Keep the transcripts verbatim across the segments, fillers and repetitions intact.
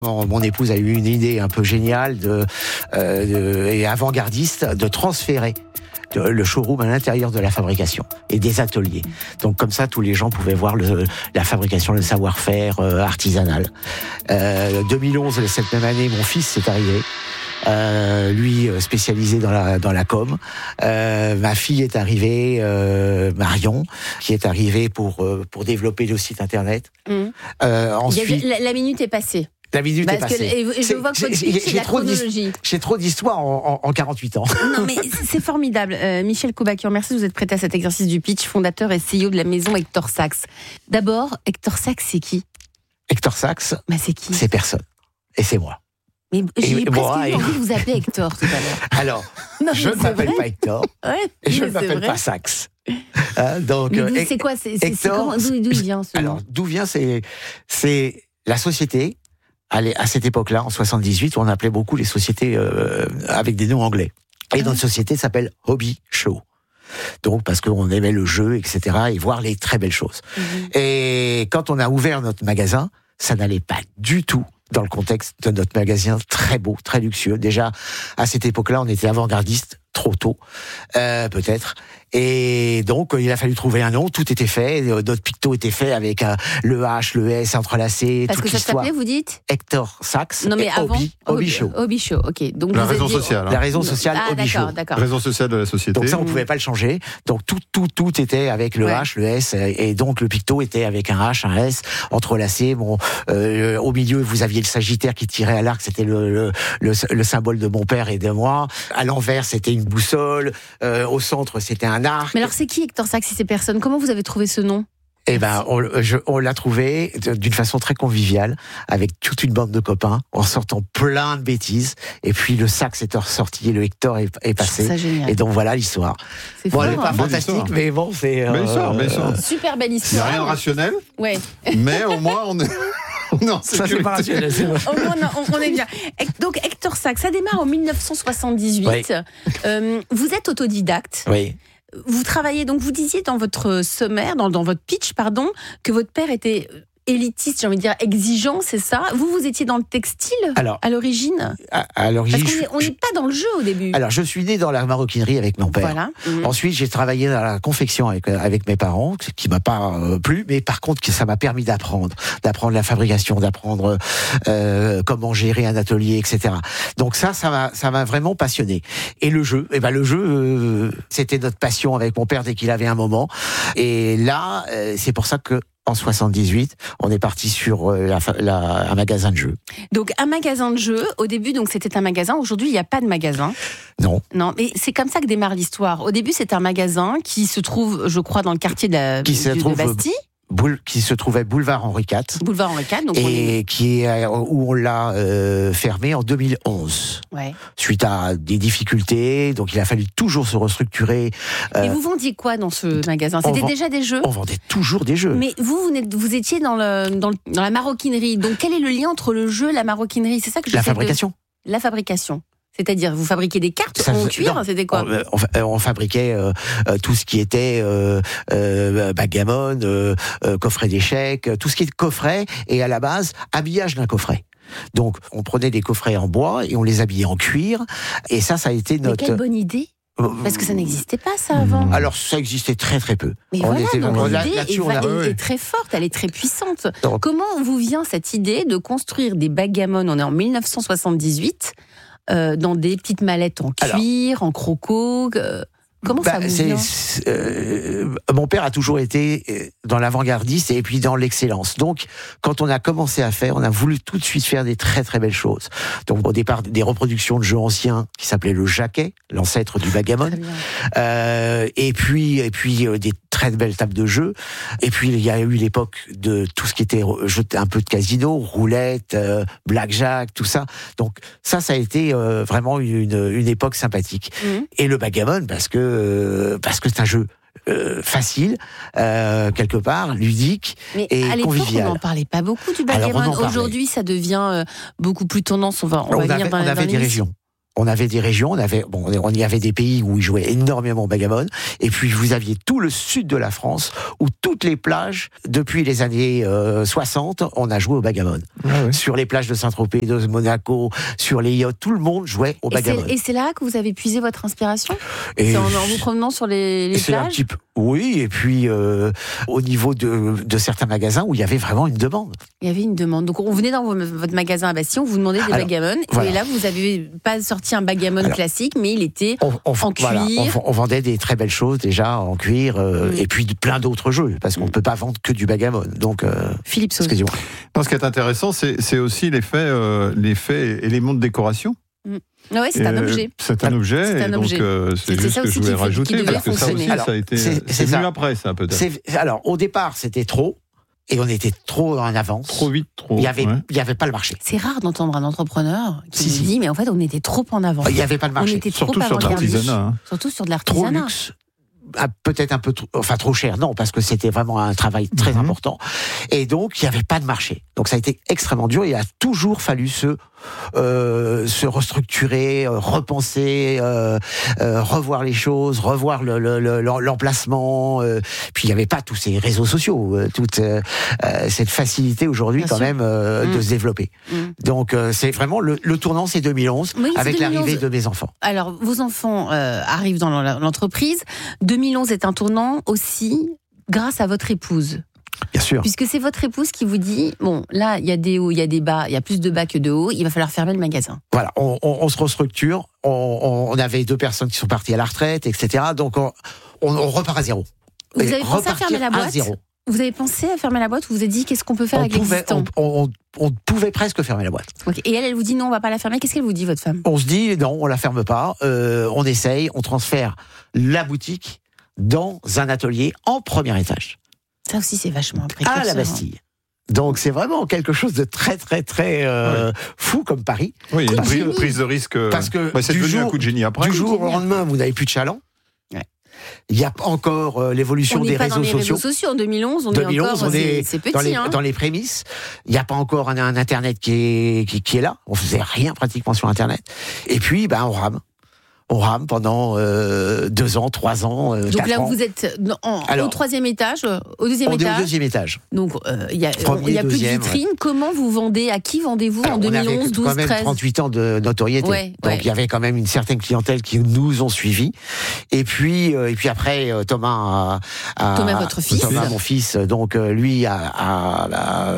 Mon, mon épouse a eu une idée un peu géniale de, euh, de, et avant-gardiste de transférer le showroom à l'intérieur de la fabrication et des ateliers. Donc comme ça, tous les gens pouvaient voir le, la fabrication, le savoir-faire euh, artisanal. Euh, deux mille onze, cette même année, mon fils est arrivé. Euh, lui spécialisé dans la dans la com. Euh, ma fille est arrivée, euh, Marion, qui est arrivée pour euh, pour développer le site internet. Mmh. Euh, ensuite, la, la minute est passée. La minute Parce est passée. Que, et je vois que votre pitch, c'est la chronologie. J'ai trop d'histoire en, en, en quarante-huit ans. Non, mais c'est formidable. Euh, Michel Koubakian, merci de vous être prêté à cet exercice du pitch, fondateur et C E O de la maison Hector Sachs. D'abord, Hector Sachs, c'est qui? Hector Sachs, bah, c'est qui? C'est personne. Et c'est moi. Mais j'ai presque moi, eu et... envie de vous appeler Hector tout à l'heure. Alors, non, je ne m'appelle pas Hector. Ouais, et je ne m'appelle vrai. pas Sachs. Euh, donc, mais c'est quoi c'est, Hector, c'est D'où il vient ce Alors, d'où vient c'est, c'est la société. Allez, à cette époque-là, en soixante-dix-huit, on appelait beaucoup les sociétés euh, avec des noms anglais. Et notre société s'appelle Hobby Show. Donc, parce qu'on aimait le jeu, et cetera, et voir les très belles choses. Mmh. Et quand on a ouvert notre magasin, ça n'allait pas du tout dans le contexte de notre magasin très beau, très luxueux. Déjà, à cette époque-là, on était avant-gardiste, trop tôt, euh, peut-être. Et donc, il a fallu trouver un nom, tout était fait, notre picto était fait avec euh, le H, le S entrelacés, Parce toute que ça l'histoire. s'appelait, vous dites Hector Sachs. Non, mais avant, Hobby, Hobby Show. Hobby Show, ok. Donc la vous raison dit... sociale. Hein. La raison sociale, ah, Hobby d'accord, Show. d'accord. Raison sociale de la société. Donc ça, on pouvait pas le changer. Donc tout, tout, tout était avec le ouais. H, le S, et donc le picto était avec un H, un S, entrelacé. Bon, euh, au milieu, vous aviez le Sagittaire qui tirait à l'arc, c'était le, le, le, le symbole de mon père et de moi. À l'envers, c'était une boussole. Euh, au centre, c'était un arc. Mais alors, c'est qui Hector Sachs si c'est personne? Comment vous avez trouvé ce nom? Eh ben, on, je, on l'a trouvé d'une façon très conviviale, avec toute une bande de copains, en sortant plein de bêtises. Et puis le Sachs est ressorti et le Hector est, est passé. Ça génial. Et donc voilà l'histoire. C'est bon, fort, elle n'est pas hein. fantastique, mais bon, c'est. Belle histoire, belle histoire. Super belle Il n'y histoire. a rien de rationnel. Ouais. Mais au moins, on est. Non, ça c'est pas rationnel, c'est vrai. Au moins, on, on est bien. Donc Hector Sachs, ça démarre en mille neuf cent soixante-dix-huit. Oui. Euh, vous êtes autodidacte. Oui. Vous travaillez, donc vous disiez dans votre sommaire, dans, dans votre pitch, pardon, que votre père était élitiste, j'ai envie de dire exigeant, c'est ça? Vous, vous étiez dans le textile alors, à l'origine? À, à l'origine. Parce qu'on n'est pas dans le jeu au début. Alors, je suis né dans la maroquinerie avec mon père. Voilà. Mmh. Ensuite, j'ai travaillé dans la confection avec, avec mes parents, ce qui m'a pas euh, plu, mais par contre, ça m'a permis d'apprendre, d'apprendre la fabrication, d'apprendre euh, comment gérer un atelier, et cetera. Donc ça, ça m'a, ça m'a vraiment passionné. Et le jeu, eh ben le jeu, euh, c'était notre passion avec mon père dès qu'il avait un moment. Et là, euh, c'est pour ça que en soixante-dix-huit, on est parti sur la, la, un magasin de jeux. Donc un magasin de jeux, au début donc c'était un magasin, aujourd'hui il n'y a pas de magasin. Non. Non, mais c'est comme ça que démarre l'histoire. Au début c'est un magasin qui se trouve, je crois, dans le quartier de, la, qui se de, trouve, de Bastille. Boule, qui se trouvait boulevard Henri quatre. Boulevard Henri quatre, donc et on est... qui est où on l'a euh, fermé en deux mille onze. Ouais. Suite à des difficultés, donc il a fallu toujours se restructurer. Euh, et vous vendiez quoi dans ce magasin? C'était vend... déjà des jeux? On vendait toujours des jeux. Mais vous, vous, êtes, vous étiez dans, le, dans, le, dans la maroquinerie. Donc quel est le lien entre le jeu et la maroquinerie? C'est ça que je La fabrication. De... La fabrication. C'est-à-dire, vous fabriquez des cartes ça, en cuir, non, c'était quoi? on, on, on fabriquait euh, tout ce qui était euh, euh, backgammon, euh, euh, coffret d'échecs, tout ce qui est coffret et à la base habillage d'un coffret. Donc, on prenait des coffrets en bois et on les habillait en cuir. Et ça, ça a été notre. Mais quelle bonne idée! Parce que ça n'existait pas, ça, avant. Alors, ça existait très, très peu. Mais on voilà, était donc vraiment, l'idée là, est, va, est, est très forte, elle est très puissante. Donc, comment vous vient cette idée de construire des backgammon? On est en mille neuf cent soixante-dix-huit, euh, dans des petites mallettes en cuir, alors, en croco. Euh, comment bah, ça vous vient? euh, Mon père a toujours été dans l'avant-gardiste et puis dans l'excellence. Donc, quand on a commencé à faire, on a voulu tout de suite faire des très très belles choses. Donc, au départ, des reproductions de jeux anciens qui s'appelaient le jaquet, l'ancêtre du backgammon. Euh, et puis, et puis euh, des très belles tables de jeux. Et puis, il y a eu l'époque de tout ce qui était jeu, un peu de casino, roulette, euh, blackjack, tout ça. Donc, ça, ça a été euh, vraiment une, une époque sympathique. Mmh. Et le backgammon, parce que euh, parce que c'est un jeu Euh, facile, euh, quelque part, ludique mais et à l'époque, convivial. on n'en parlait pas beaucoup du backgammon. Aujourd'hui, ça devient euh, beaucoup plus tendance. On va, on, on va avait, venir dans, on avait dans des régions. On avait des régions, on avait, bon, on y avait des pays où ils jouaient énormément au backgammon, et puis vous aviez tout le sud de la France, où toutes les plages, depuis les années euh, soixante, on a joué au backgammon. Ah oui. Sur les plages de Saint-Tropez, de Monaco, sur les yachts, tout le monde jouait au backgammon. Et c'est là que vous avez puisé votre inspiration ? Et c'est en, en vous promenant sur les, les c'est plages un petit peu, oui, et puis euh, au niveau de, de certains magasins où il y avait vraiment une demande. Il y avait une demande. Donc on venait dans votre magasin à Bastille, on vous demandait des backgammon, voilà. Et là vous avez pas sorti un backgammon Alors, classique, mais il était on, on, en cuir. Voilà, on, on vendait des très belles choses déjà en cuir, euh, mmh. et puis plein d'autres jeux, parce qu'on ne mmh. peut pas vendre que du backgammon. Donc, euh, Philippe Sauze. Excusez-moi. Non, ce qui est intéressant, c'est, c'est aussi l'effet, euh, l'effet élément de décoration. Mmh. Oui, c'est un objet. C'est un objet, c'est un et objet. donc euh, c'est, c'est juste ça que je voulais rajouter, parce que ça aussi, Alors, ça a été... C'est, c'est, c'est venu ça. après, ça, peut-être. C'est, alors, au départ, c'était trop. Et on était trop en avance. Trop vite, trop. Il y avait, ouais. il y avait pas le marché. C'est rare d'entendre un entrepreneur qui si, nous si. dit, mais en fait, on était trop en avance. Il y avait pas le marché. On était Surtout trop sur l'artisanat. Hein. Surtout sur de l'artisanat. Trop luxe. Ah, peut-être un peu trop, enfin trop cher, non, parce que c'était vraiment un travail très mmh. important. Et donc, il n'y avait pas de marché. Donc, ça a été extrêmement dur. Il a toujours fallu se, euh, se restructurer, euh, repenser, euh, euh, revoir les choses, revoir le, le, le, l'emplacement. Euh, puis, il n'y avait pas tous ces réseaux sociaux, euh, toute euh, cette facilité aujourd'hui, Bien quand sûr. même, euh, mmh. de se développer. Mmh. Donc, euh, c'est vraiment le, le tournant, c'est deux mille onze, oui, avec deux mille onze. L'arrivée de mes enfants. Alors, vos enfants euh, arrivent dans l'entreprise. deux mille onze est un tournant aussi grâce à votre épouse. Bien sûr. Puisque c'est votre épouse qui vous dit, bon, là, il y a des hauts, il y a des bas, il y a plus de bas que de hauts, il va falloir fermer le magasin. Voilà, on, on, on se restructure, on, on avait deux personnes qui sont parties à la retraite, et cetera. Donc, on, on, on repart à zéro. Vous avez pensé à fermer la boîte ? À zéro. Vous avez pensé à fermer la boîte ou vous avez dit, qu'est-ce qu'on peut faire on avec pouvait, l'existant ? on, on, on pouvait presque fermer la boîte. Okay. Et elle, elle vous dit non, on va pas la fermer. Qu'est-ce qu'elle vous dit, votre femme ? On se dit, non, on la ferme pas, euh, on essaye, on transfère la boutique dans un atelier en premier étage. Ça aussi, c'est vachement précurseur. À la Bastille. Donc, c'est vraiment quelque chose de très, très, très euh, oui. fou comme pari. Oui, une prise, prise de risque. Parce que bah, c'est devenu jour, un coup de génie après. Du jour au lendemain, vous n'avez plus de chaland. Ouais. Il y a encore euh, l'évolution des réseaux sociaux. On n'est pas dans les réseaux sociaux. En deux mille onze, on deux mille onze, est encore... on est c'est, c'est petit, dans, les, hein. dans les prémices. Il n'y a pas encore un, un Internet qui est, qui, qui est là. On faisait rien pratiquement sur Internet. Et puis, ben, on rame. On rame pendant euh, deux ans, trois ans, euh, Donc là, ans. vous êtes en, Alors, au troisième étage, au deuxième on étage. est au deuxième étage. Donc il euh, y a, Premier, y a deuxième, plus de vitrines. Ouais. Comment vous vendez ? À qui vendez-vous Alors, en deux mille onze, douze, treize ? On avait quand même trente-huit ans de notoriété. Ouais, Donc ouais. il y avait quand même une certaine clientèle qui nous ont suivis. Et puis, euh, et puis après, euh, Thomas, a, a, Thomas, votre fils, Thomas, mon fils, donc euh, lui a, a, a,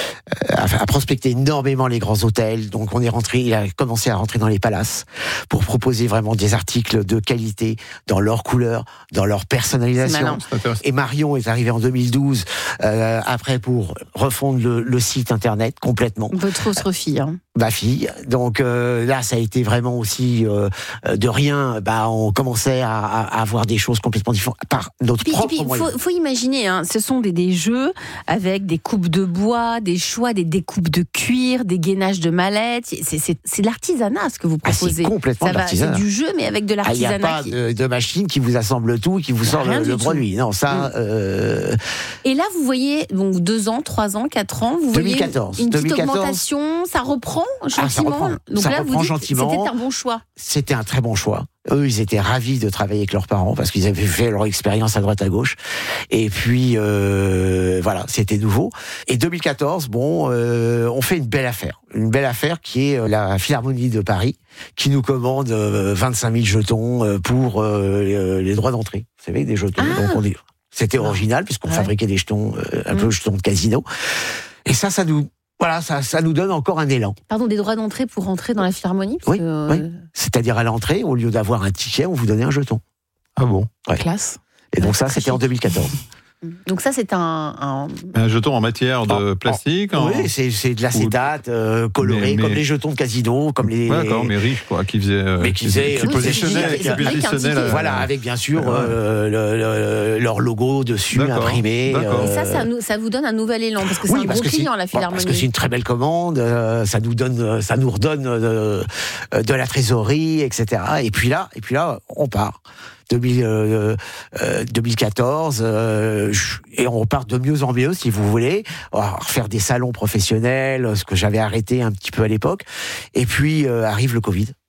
a, a prospecté énormément les grands hôtels. Donc on est rentré, il a commencé à rentrer dans les palaces pour proposer vraiment des articles de qualité, dans leur couleur, dans leur personnalisation. Et Marion est arrivée en deux mille douze, euh, après pour refondre le, le site internet complètement. Votre autre fille. Hein. Ma fille. Donc euh, là, ça a été vraiment aussi euh, de rien. Bah, on commençait à, à avoir des choses complètement différentes par notre puis, propre moyen. Il faut, faut imaginer, hein, ce sont des, des jeux avec des coupes de bois, des choix, des découpes de cuir, des gainages de mallettes. C'est, c'est, c'est de l'artisanat ce que vous proposez. Ah, c'est complètement ça de l'artisanat. Va, c'est du jeu, mais avec de l'artisanat. Il n'y a pas qui... de, de machine qui vous assemble tout, qui vous sort le, le produit. Non, ça. Mmh. Euh... Et là, vous voyez, donc deux ans, trois ans, quatre ans, vous deux mille quatorze. voyez une petite deux mille quatorze. Augmentation, ça reprend gentiment. Ah, ça reprend. Donc ça là, reprend vous dites, gentiment. C'était un bon choix. C'était un très bon choix. Eux, ils étaient ravis de travailler avec leurs parents parce qu'ils avaient fait leur expérience à droite à gauche. Et puis, euh, voilà, c'était nouveau. Et deux mille quatorze, bon, euh, on fait une belle affaire. Une belle affaire qui est la Philharmonie de Paris, qui nous commande euh, vingt-cinq mille jetons euh, pour euh, les droits d'entrée. Vous savez, des jetons. Ah. Donc on est... C'était original puisqu'on ouais. fabriquait des jetons, euh, un mmh. peu jetons de casino. Et ça, ça nous... Voilà, ça, ça nous donne encore un élan. Pardon, des droits d'entrée pour rentrer dans la Philharmonie parce oui, que, euh... oui, c'est-à-dire à l'entrée, au lieu d'avoir un ticket, on vous donnait un jeton. Ah bon ? Ouais. Classe. Et donc ça, c'était en deux mille quatorze. Donc ça, c'est un... Un, un jeton en matière de en, plastique en... Oui, c'est, c'est de l'acétate euh, coloré, mais, mais... comme les jetons de casino, comme les... D'accord, mais riche, quoi, qui faisait... Euh, mais qui faisait... Qui, qui positionnait, qui positionnait la... Voilà, avec bien sûr ouais. euh, le, le, leur logo dessus, d'accord, imprimé. D'accord. Euh... Et ça, ça, nous, ça vous donne un nouvel élan, parce que c'est oui, un gros client, la Philharmonie. Parce que c'est une très belle commande, euh, ça nous donne, ça nous redonne euh, de la trésorerie, et cetera. Et puis là, et puis là, on part. deux mille, euh, euh, deux mille quatorze euh, et on repart de mieux en mieux si vous voulez, on va refaire des salons professionnels, ce que j'avais arrêté un petit peu à l'époque, et puis euh, arrive le Covid.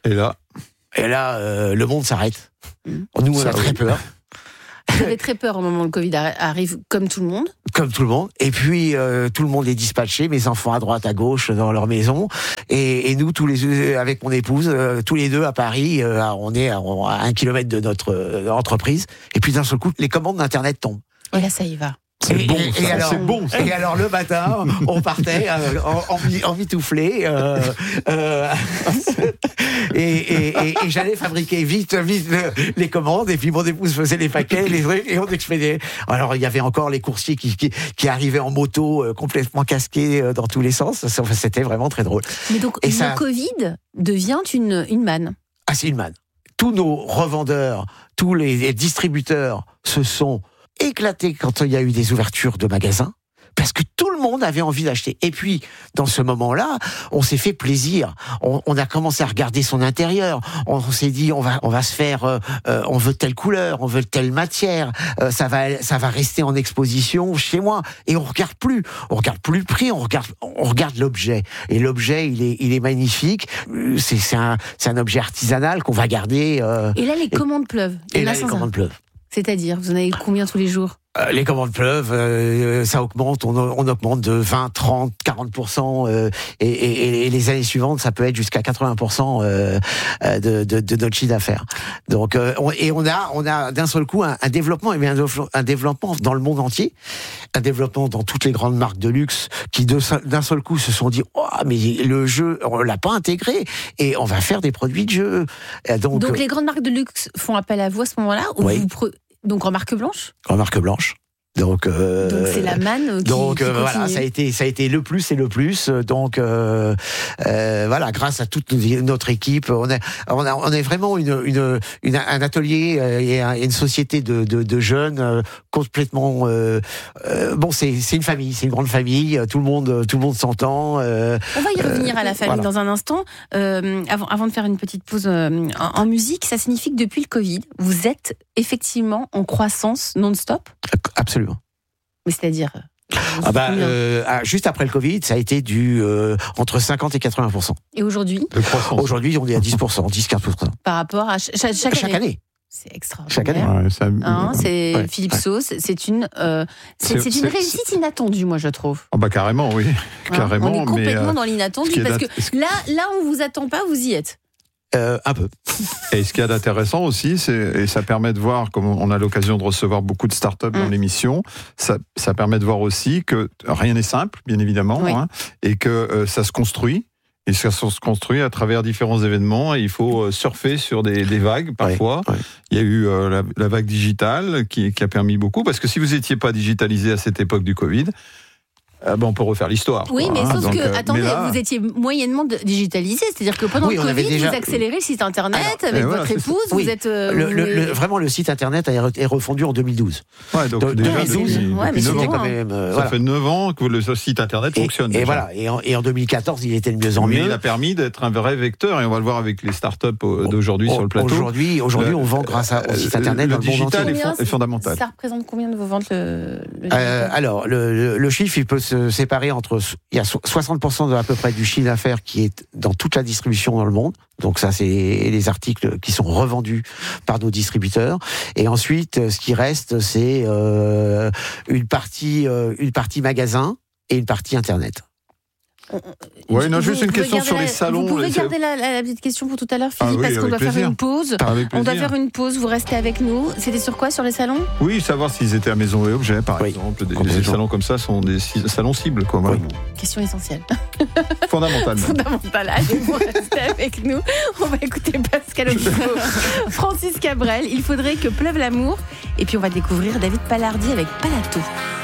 Et là Et là, euh, le monde s'arrête. Mmh. Nous, on Ça, a très oui. peur. Vous avez très peur au moment où le Covid arrive, comme tout le monde. Comme tout le monde. Et puis, euh, tout le monde est dispatché, mes enfants à droite, à gauche, dans leur maison. Et, et nous, tous les avec mon épouse, euh, tous les deux à Paris, euh, on est à, à un kilomètre de notre euh, entreprise. Et puis, d'un seul coup, les commandes d'Internet tombent. Et là, ça y va. C'est et, bon, et, ça. Et alors, c'est bon, ça. Et alors le matin, on partait euh, en, en, en mitouflé euh, euh, et, et, et, et j'allais fabriquer vite, vite les commandes. Et puis mon épouse faisait les paquets, les trucs, et on expédiait. Alors il y avait encore les coursiers qui, qui, qui arrivaient en moto, euh, complètement casqués euh, dans tous les sens. C'était vraiment très drôle. Mais donc et le ça... Covid devient une, une manne. Ah, c'est une manne. Tous nos revendeurs, tous les distributeurs se sont éclaté quand il y a eu des ouvertures de magasins, parce que tout le monde avait envie d'acheter. Et puis, dans ce moment-là, on s'est fait plaisir. On, on a commencé à regarder son intérieur. On, on s'est dit, on va, on va se faire, euh, euh, on veut telle couleur, on veut telle matière. Euh, ça va, ça va rester en exposition chez moi. Et on regarde plus. On regarde plus le prix. On regarde, on regarde l'objet. Et l'objet, il est, il est magnifique. C'est, c'est un, c'est un objet artisanal qu'on va garder. Euh, et là, les commandes et, pleuvent. Et là, les commandes pleuvent. C'est-à-dire, vous en avez combien tous les jours ? Euh, les commandes pleuvent, euh, ça augmente, on, on augmente de vingt, trente, quarante pour cent euh, et, et, et les années suivantes, ça peut être jusqu'à quatre-vingts pour cent euh, de, de, de notre chiffre d'affaires. Donc, euh, on, et on a, on a d'un seul coup un, un développement, et bien un, un développement dans le monde entier, un développement dans toutes les grandes marques de luxe qui de, d'un seul coup se sont dit, oh, mais le jeu, on l'a pas intégré et on va faire des produits de jeu. Et donc, donc les grandes marques de luxe font appel à vous à ce moment-là ou oui. vous pre... Donc en marque blanche ? En marque blanche. Donc, euh, donc c'est la manne qui, donc qui euh, voilà, ça a été ça a été le plus et le plus. Donc euh, euh, voilà, grâce à toute notre équipe, on est on a on est vraiment une une, une un atelier et une société de de, de jeunes euh, complètement euh, euh, bon c'est c'est une famille, c'est une grande famille. Tout le monde tout le monde s'entend. Euh, on va y revenir euh, à la famille voilà. dans un instant. Euh, avant avant de faire une petite pause euh, en, en musique, ça signifie que depuis le Covid, vous êtes effectivement en croissance non-stop ? Absolument. Mais c'est-à-dire ah bah, euh, juste après le Covid, ça a été du euh, entre cinquante et quatre-vingts pour cent. Et aujourd'hui ? Aujourd'hui, on est à dix pour cent, dix à quinze pour cent. Par rapport à ch- chaque, chaque, chaque année. année. C'est extraordinaire. Chaque année. Ouais, ça... hein, c'est ouais, Philippe ouais. Sauce, c'est une, euh, c'est, c'est, c'est une réussite inattendue, moi je trouve. Oh bah carrément, oui, hein, carrément. On est complètement mais, euh, dans l'inattendu parce que là, là, on vous attend pas, vous y êtes. Euh, un peu. Et ce qu'il y a d'intéressant aussi, c'est, et ça permet de voir, comme on a l'occasion de recevoir beaucoup de startups mmh. dans l'émission, ça, ça permet de voir aussi que rien n'est simple, bien évidemment, oui. hein, et que euh, ça se construit. Et ça se construit à travers différents événements. Et il faut surfer sur des, des vagues, parfois. Oui, oui. Il y a eu euh, la, la vague digitale qui, qui a permis beaucoup. Parce que si vous n'étiez pas digitalisé à cette époque du Covid, euh, ben on peut refaire l'histoire. Oui, quoi, mais hein. sauf Donc, que, euh, attendez, là... vous étiez moyennement digitalisé. C'est-à-dire que pendant oui, le Covid, déjà... vous accélérez le site Internet Alors, avec voilà, votre épouse. Oui. Vous êtes, euh, le, vous le, les... le, vraiment, le site Internet est refondu en deux mille douze. Ouais, donc, donc déjà, deux mille douze, depuis, ouais, depuis mais neuf ans, quand même, euh, ça voilà. fait neuf ans que le site Internet et, fonctionne. Et déjà. voilà. Et en, et en deux mille quatorze, il était de mieux en mieux. Mais il a permis d'être un vrai vecteur, et on va le voir avec les startups d'aujourd'hui oh, sur le plateau. Aujourd'hui, aujourd'hui, on vend grâce à, au site Internet le dans le monde entier. Le digital est, est fondamental. Ça représente combien de vos ventes le, le euh, Alors, le, le, le chiffre, il peut se séparer entre... Il y a soixante pour cent de à peu près du chiffre d'affaires qui est dans toute la distribution dans le monde. Donc ça, c'est les articles qui sont revendus par nos distributeurs. Et ensuite, ce qui reste, c'est euh, une partie, euh, une partie magasin et une partie Internet. Oui, non, juste une question sur la, les salons. Vous pouvez les... garder la, la, la petite question pour tout à l'heure, Philippe, ah oui, parce qu'on doit plaisir. faire une pause. On doit faire une pause, vous restez avec nous. C'était sur quoi, sur les salons ? Oui, savoir s'ils étaient à maison et objet, par oui. exemple. Des, des salons comme ça sont des salons cibles, quoi. Oui. Question essentielle. Fondamentale. Fondamentale. Allez, vous restez avec nous. On va écouter Pascal Obispo, Francis Cabrel. Il faudrait que pleuve l'amour. Et puis on va découvrir David Palardi avec Palato.